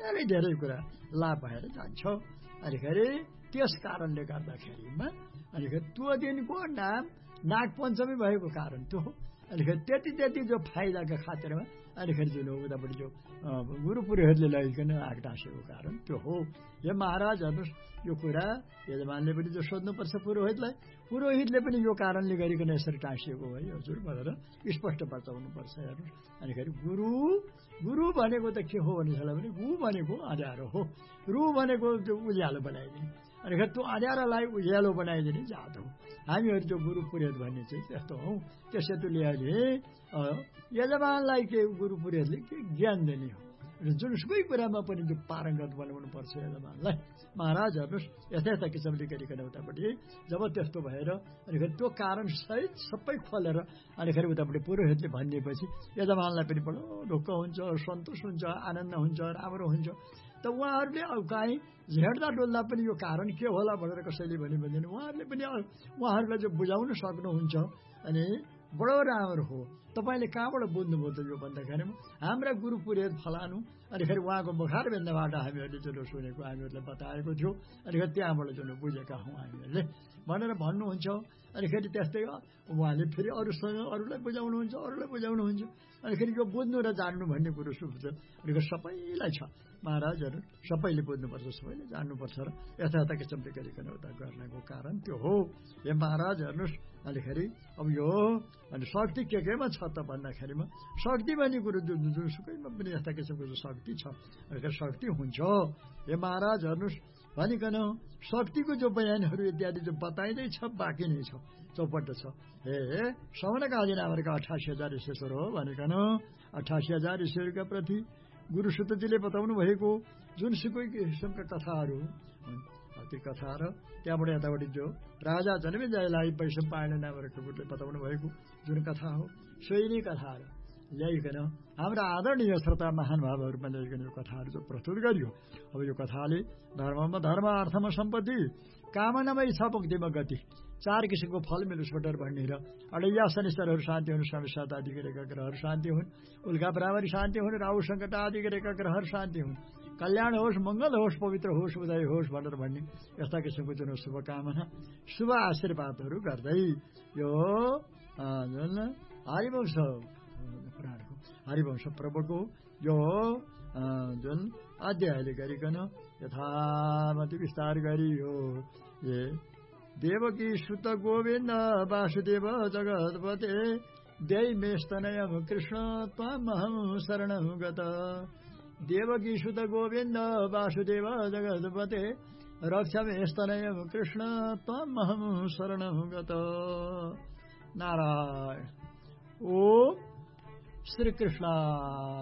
धेरै धेरै कुरा लाभ भएर जान्छ। अनिखेरि त्यस कारणले गर्दाखेरिमा अनिखेरि त्यो दिनको नाम नागपञ्चमी भएको कारण त्यो हो। अनिखेरि त्यति जो फाइदाका खातिरमा अनिखेरि जुन हो उतापट्टि जो गुरु पुरोहितले लैकन आग टाँसेको कारण त्यो हो। यो महाराज हेर्नुहोस्, यो कुरा यजमानले पनि जो सोध्नुपर्छ पुरोहितले पनि यो कारणले गरिकन यसरी टाँसिएको हो है हजुर भनेर स्पष्ट बताउनुपर्छ। हेर्नुहोस्, अनिखेरि गुरु भनेको त के हो भने गु भनेको अँध्यारो हो, रु भनेको त्यो उज्यालो बनाइदिने, अनिखेरि त्यो अँध्यारोलाई उज्यालो बनाइदिने जात हो। हामीहरू त्यो गुरु पुरोहित भन्ने चाहिँ त्यस्तो हौ। त्यसैले अहिले यजमानलाई के गुरु पुरोहितले के ज्ञान दिने हो, जुनसुकै कुरामा पनि त्यो पारङ्गत बनाउनु पर्छ यजमानलाई। महाराज हेर्नुहोस्, यथा किसिमले गरिकन उतापट्टि जब त्यस्तो भएर अनिखेरि त्यो कारण सहित सबै खोलेर अनिखेरि उतापट्टि पुरोहितले भनिदिएपछि यजमानलाई पनि बडो ढुक्क हुन्छ, सन्तोष हुन्छ, आनन्द हुन्छ, राम्रो हुन्छ। त उहाँहरूले काहीँ झेड्दा डुल्दा पनि यो कारण के होला भनेर कसैले भने उहाँहरूले पनि उहाँहरूलाई जो बुझाउन सक्नुहुन्छ अनि बडो राम्रो हो। तपाईँले कहाँबाट बुझ्नुभयो त यो भन्दाखेरिमा हाम्रा गुरु पुरोहित फलानु अनिखेरि उहाँको मुखार बिन्दबाट हामीहरूले जुन सुनेको हामीहरूलाई बताएको थियो, अनिखेरि त्यहाँबाट जुन बुझेका हौँ हामीहरूले भनेर भन्नुहुन्छ। अनिखेरि त्यस्तै उहाँले फेरि अरूलाई बुझाउनुहुन्छ। अनिखेरि यो बुझ्नु र जान्नु भन्ने कुरो सुन्छ अनिखेरि सबैलाई छ महाराजहरू, सबैले बुझ्नुपर्छ, सबैले जान्नुपर्छ र यथायथ किसिमले गरिकन उता गर्नको कारण त्यो हो। हे महाराज हेर्नुहोस्, अनिखेरि अब यो अनि शक्ति केमा छ त भन्दाखेरिमा शक्ति भन्ने कुरो जुनसुकैमा पनि यस्ता किसिमको जो शक्ति छ अनिखेरि शक्ति हुन्छ। हे महाराज हेर्नुहोस्, भनिकन शक्तिको जो बयानहरू इत्यादि जो बताइँदैछ बाँकी नै छ, चौपट छ। हे सवनका आदि नामका 88,000 ईश्वर हो भनिकन 88,000 ईश्वरका प्रति गुरुसुतजीले बताउनु भएको जुनसुकै किसिमका कथाहरू ती कथा र त्यहाँबाट यताबाट जो राजा जनमेजयलाई वैशम्पायन नामकले बताउनु भएको जुन कथा हो सोही नै कथाहरू ल्याइकन हाम्रा आदरणीय श्रोता महानुभावहरूमा ल्याइकन यो कथाहरू जो प्रस्तुत गरियो। अब यो कथाले धर्ममा धर्म, अर्थमा सम्पत्ति, कामनामा इच्छा, मुक्तिमा गति, 4 किसिमको फल मिलोस् भनेर भन्ने र अडैया शनिश्चरहरू शान्ति हुन्, स्वामी सात आदि गरेका ग्रहहरू शान्ति हुन्, उल्का बराबरी शान्ति हुन्, राहु सङ्कट आदि गरेका ग्रहहरू शान्ति हुन्, कल्याण होस्, मङ्गल होस्, पवित्र होस्, उदय होस् भनेर भन्ने यस्ता किसिमको जुन शुभकामना शुभ आशीर्वादहरू गर्दै यो जुन हरिवंश पुराणको हरिवंश पर्वको यो जुन अध्यायले गरिकन यथामति विस्तार गरियो। ये देवकी सुत गोविन्द वासुदेव जगतपते दैमेस्तनयं कृष्ण त्वामहं शरणं गत। देवकी सुत गोविन्द वासुदेव जगतपते रक्षमेस्तनयं कृष्ण त्वामहं शरणं गत। नारायण। ओम श्री कृष्ण।